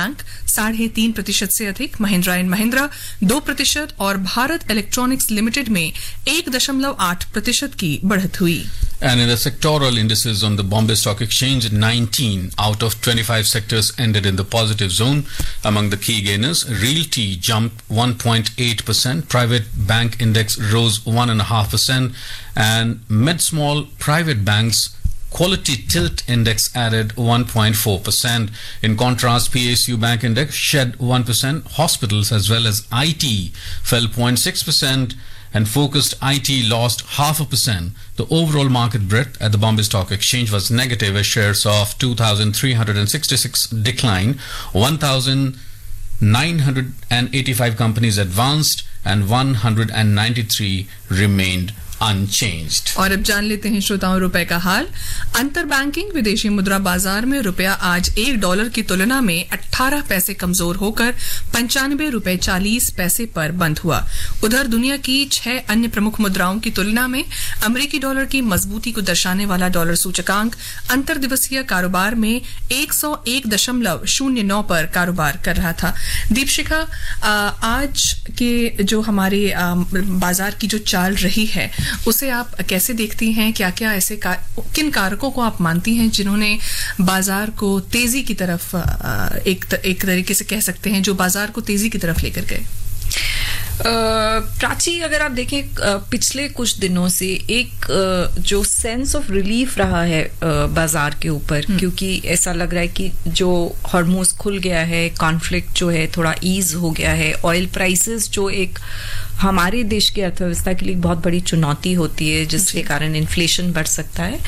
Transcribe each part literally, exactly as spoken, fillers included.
Bank साढ़े तीन प्रतिशत से अधिक, महिंद्रा एंड महिंद्रा दो प्रतिशत और भारत इलेक्ट्रॉनिक्स लिमिटेड में एक दशमलव आठ प्रतिशत की बढ़त हुई. And in the sectoral indices on the Bombay Stock Exchange, nineteen out of twenty-five sectors ended in the positive zone. Among the key gainers, Realty jumped one point eight percent, Private Bank Index rose one point five percent, and Mid-Small Private Banks Quality Tilt Index added one point four percent. In contrast, P S U Bank Index shed one percent. Hospitals as well as I T fell zero point six percent. And focused I T lost half a percent. The overall market breadth at the Bombay Stock Exchange was negative as shares of two thousand three hundred sixty-six declined, one thousand nine hundred eighty-five companies advanced, and one hundred ninety-three remained unchanged. और अब जान लेते हैं श्रोताओं रुपए का हाल. अंतर banking विदेशी मुद्रा बाजार में रुपया आज एक डॉलर की तुलना में अठारह पैसे कमजोर होकर पंचानवे रुपए चालीस पैसे पर बंद हुआ. उधर दुनिया की छह अन्य प्रमुख मुद्राओं की तुलना में अमेरिकी डॉलर की मजबूती को दर्शाने वाला डॉलर सूचकांक अंतर दिवसीय कारोबार में एक सौ एक दशमलव शून्य नौ पर कारोबार कर रहा था. दीपशिखा, आज के जो हमारे बाजार की जो चाल रही है उसे आप कैसे देखती हैं? क्या क्या ऐसे कार, किन कारकों को आप मानती हैं जिन्होंने बाजार को तेजी की तरफ एक एक तरीके से कह सकते हैं जो बाजार को तेजी की तरफ लेकर गए? प्राची, अगर आप देखें पिछले कुछ दिनों से एक जो सेंस ऑफ रिलीफ रहा है बाजार के ऊपर, क्योंकि ऐसा लग रहा है कि जो हॉर्मोज खुल गया है, कॉन्फ्लिक्ट जो है थोड़ा ईज हो गया है, ऑयल प्राइसेस जो एक हमारे देश की अर्थव्यवस्था के लिए बहुत बड़ी चुनौती होती है जिसके कारण इन्फ्लेशन बढ़ सकता है,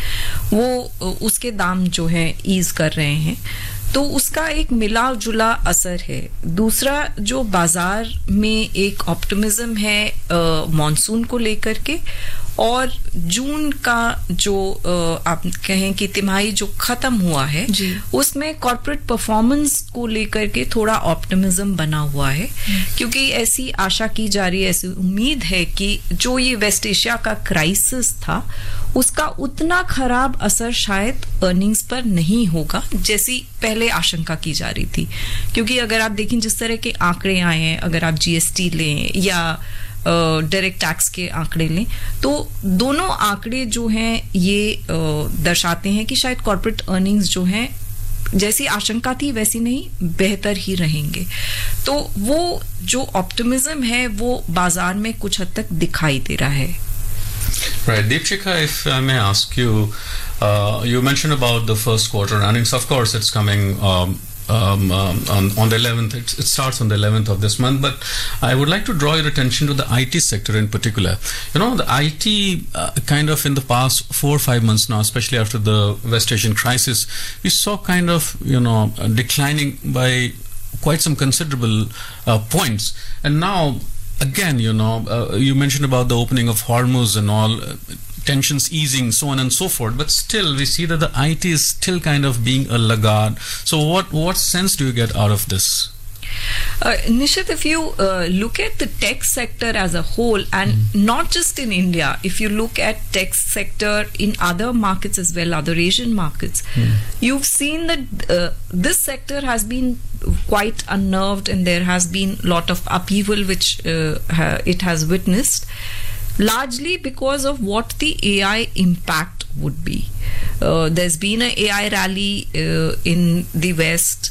वो उसके दाम जो है ईज कर रहे हैं, तो उसका एक मिला जुला असर है. दूसरा, जो बाजार में एक ऑप्टिमिज्म है मॉनसून को लेकर के, और जून का जो आप कहें कि तिमाही जो खत्म हुआ है उसमें कॉर्पोरेट परफॉर्मेंस को लेकर के थोड़ा ऑप्टिमिज्म बना हुआ है, क्योंकि ऐसी आशा की जा रही है, ऐसी उम्मीद है कि जो ये वेस्ट एशिया का क्राइसिस था उसका उतना खराब असर शायद अर्निंग्स पर नहीं होगा जैसी पहले आशंका की जा रही थी. क्योंकि अगर आप देखें जिस तरह के आंकड़े आए हैं, अगर आप जीएसटी लें या डायरेक्ट टैक्स के आंकड़े लें, तो दोनों आंकड़े जो हैं ये दर्शाते हैं कि शायद कॉर्पोरेट अर्निंग्स जो हैं जैसी आशंका थी वैसी नहीं, बेहतर ही रहेंगे. तो वो जो ऑप्टिमिज्म है वो बाजार में कुछ हद तक दिखाई दे रहा है. Right, Deepshikha, if I may ask you, uh, you mentioned about the first quarter earnings. Of course, it's coming um, um, um, on, on the eleventh. It, it starts on the eleventh of this month. But I would like to draw your attention to the I T sector in particular. You know, the I T uh, kind of in the past four or five months now, especially after the West Asian crisis, we saw kind of, you know, declining by quite some considerable uh, points. And now, again, you know, uh, you mentioned about the opening of Hormuz and all, uh, tensions easing, so on and so forth. But still, we see that the I T is still kind of being a laggard. So what, what sense do you get out of this? Uh, Nishit, if you uh, look at the tech sector as a whole, and mm. not just in India, if you look at tech sector in other markets as well, other Asian markets, mm. you've seen that uh, this sector has been quite unnerved, and there has been a lot of upheaval which uh, ha- it has witnessed, largely because of what the A I impact would be. Uh, there's been an A I rally uh, in the West.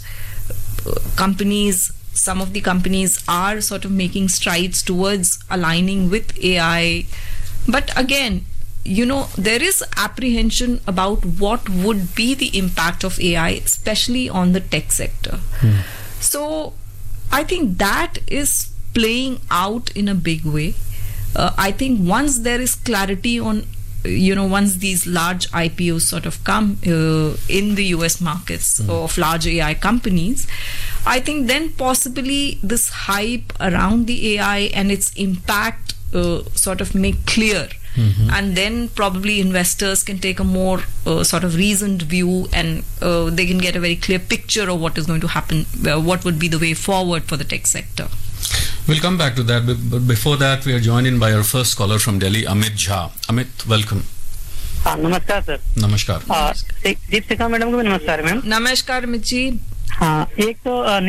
Companies, some of the companies are sort of making strides towards aligning with A I. But again, you know, there is apprehension about what would be the impact of A I, especially on the tech sector. Hmm. So I think that is playing out in a big way. Uh, I think once there is clarity on, you know, once these large I P Os sort of come uh, in the U S markets mm. of large A I companies, I think then possibly this hype around the A I and its impact uh, sort of make clear. Mm-hmm. And then probably investors can take a more uh, sort of reasoned view, and uh, they can get a very clear picture of what is going to happen, uh, what would be the way forward for the tech sector. We'll come back to that, but before that, we are joined in by our first caller from Delhi, Amit Jha. Amit, welcome. हाँ, नमस्कार sir. नमस्कार. Deepshikha madam को भी नमस्कार ma'am. नमस्कार अमित जी. हाँ, एक तो